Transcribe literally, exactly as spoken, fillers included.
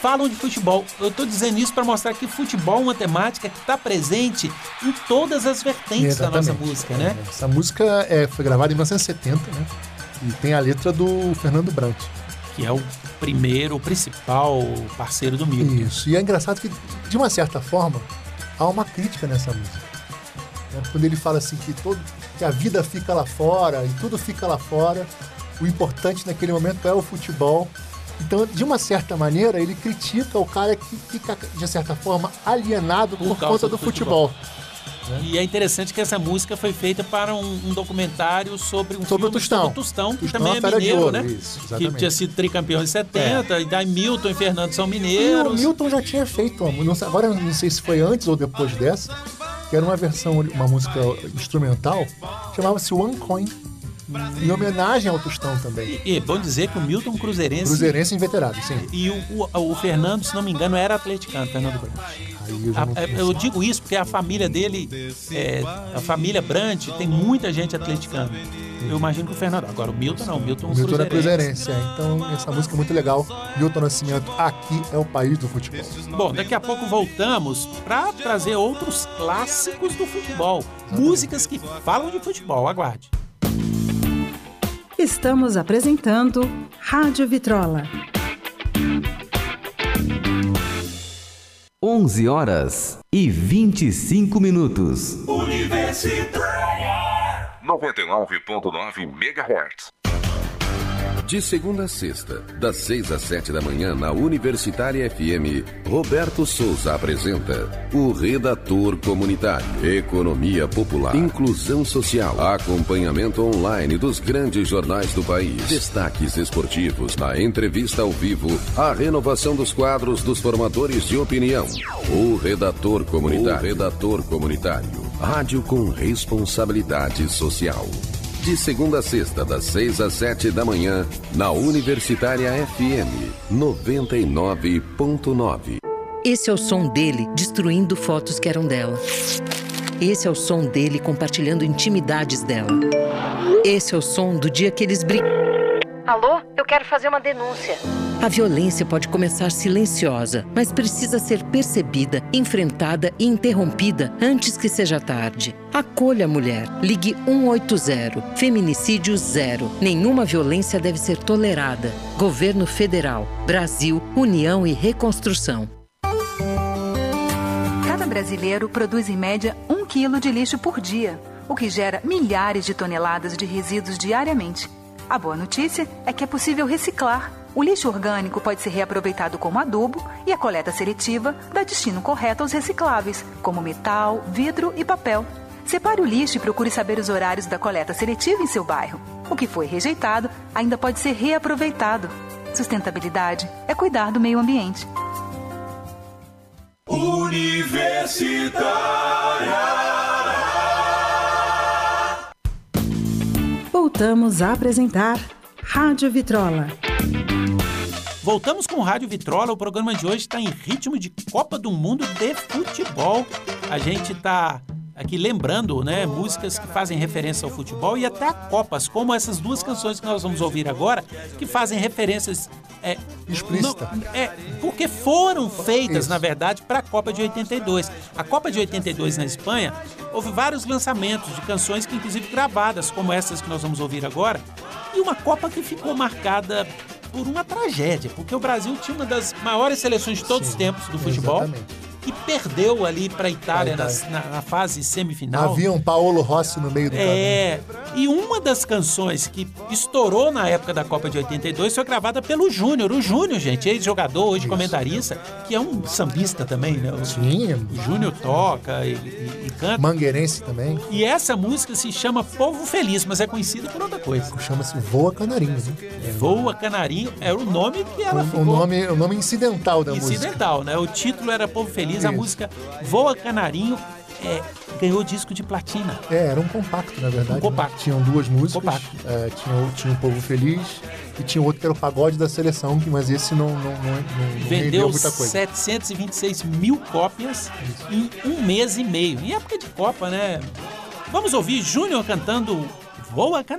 falam de futebol. Eu estou dizendo isso para mostrar que futebol é uma temática que está presente em todas as vertentes da nossa música, né? Essa música é, foi gravada em mil novecentos e setenta, né? E tem a letra do Fernando Brant, que é o primeiro, o principal parceiro do Milton. Isso, e é engraçado que, de uma certa forma, há uma crítica nessa música. Né? Quando ele fala assim que, todo, que a vida fica lá fora e tudo fica lá fora, o importante naquele momento é o futebol. Então, de uma certa maneira, ele critica o cara que fica, de certa forma, alienado por, por conta do, do futebol. futebol. Né? E é interessante que essa música foi feita para um, um documentário sobre um sobre filme o Tostão. sobre o Tostão, que Tostão também é Fera de mineiro, Ouro, né? Isso, que tinha sido tricampeão em setenta, é. E daí Milton e Fernando são mineiros. E o Milton já tinha feito, uma, agora não sei se foi antes ou depois dessa, que era uma versão, uma música instrumental, chamava-se One Coin, em homenagem ao Tostão também. E é bom dizer que o Milton cruzeirense... Cruzeirense inveterado, sim. E o, o, o Fernando, se não me engano, era atleticano, Fernando Brant. Eu, a, eu digo isso porque a família dele, é, a família Brant, tem muita gente atleticana. Eu imagino que o Fernando... Agora, o Milton não, o Milton, o Milton é cruzeirense. É. Então, essa música é muito legal. Milton Nascimento, aqui é o país do futebol. Bom, daqui a pouco voltamos para trazer outros clássicos do futebol. Exatamente. Músicas que falam de futebol. Aguarde. Estamos apresentando Rádio Vitrola. onze horas e vinte e cinco minutos. Universitária noventa e nove ponto nove megahertz. De segunda a sexta, das seis às sete da manhã, na Universitária F M, Roberto Souza apresenta o Redator Comunitário, Economia Popular, Inclusão Social, acompanhamento online dos grandes jornais do país, destaques esportivos, a entrevista ao vivo, a renovação dos quadros dos formadores de opinião. O Redator Comunitário, o Redator Comunitário, rádio com responsabilidade social. De segunda a sexta, das seis às sete da manhã, na Universitária F M noventa e nove ponto nove. Esse é o som dele destruindo fotos que eram dela. Esse é o som dele compartilhando intimidades dela. Esse é o som do dia que eles brigam. Alô? Eu quero fazer uma denúncia. A violência pode começar silenciosa, mas precisa ser percebida, enfrentada e interrompida antes que seja tarde. Acolha a mulher. Ligue um oito zero. Feminicídio zero. Nenhuma violência deve ser tolerada. Governo Federal. Brasil, União e Reconstrução. Cada brasileiro produz em média um quilo de lixo por dia, o que gera milhares de toneladas de resíduos diariamente. A boa notícia é que é possível reciclar. O lixo orgânico pode ser reaproveitado como adubo e a coleta seletiva dá destino correto aos recicláveis, como metal, vidro e papel. Separe o lixo e procure saber os horários da coleta seletiva em seu bairro. O que foi rejeitado ainda pode ser reaproveitado. Sustentabilidade é cuidar do meio ambiente. Universitária. Voltamos a apresentar Rádio Vitrola. Voltamos com o Rádio Vitrola. O programa de hoje está em ritmo de Copa do Mundo de futebol. A gente está aqui lembrando, né, músicas que fazem referência ao futebol e até a Copas, como essas duas canções que nós vamos ouvir agora, que fazem referências é, explícita. No, é, porque foram feitas, Isso. na verdade, para a Copa de oitenta e dois. A Copa de oitenta e dois na Espanha, houve vários lançamentos de canções que, inclusive, gravadas, como essas que nós vamos ouvir agora, e uma Copa que ficou marcada por uma tragédia, porque o Brasil tinha uma das maiores seleções de todos Sim, os tempos do futebol. Exatamente. E perdeu ali para a Itália na, na fase semifinal. Havia um Paolo Rossi no meio do caminho. É, e uma das canções que estourou na época da Copa de oitenta e dois foi gravada pelo Júnior. O Júnior, gente, ex-jogador, hoje comentarista, que é um sambista também, né? O, Sim. O Júnior toca e, e, e canta. Mangueirense também. E essa música se chama Povo Feliz, mas é conhecida por outra coisa. Chama-se Voa Canarinho. Né? Voa Canarinho era o nome que ela o, ficou. O nome, o nome incidental da incidental, música. Incidental, né? O título era Povo Feliz. A música Voa Canarinho é, ganhou disco de platina. É, era um compacto, na verdade. Um compacto. Né? Tinham duas músicas. Compacto. É, tinha, tinha o Povo Feliz e tinha outro que era o Pagode da Seleção, mas esse não, não, não, não vendeu muita coisa. setecentos e vinte e seis mil cópias Isso. em um mês e meio. Em época de Copa, né? Vamos ouvir Júnior cantando Voa Canarinho.